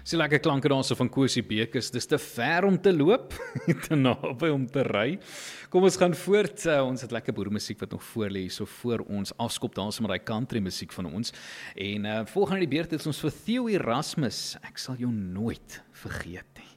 So lekker klanke daarso van Kosie Bekes, dis te ver om te loop, te naby om te ry. Kom ons gaan voort, ons het lekker boeremusiek wat nog voor lê, so voor ons afskop daarso met die country musiek van ons. En volgende die beurt is ons vir Theo Erasmus, ek sal jou nooit vergeet nie.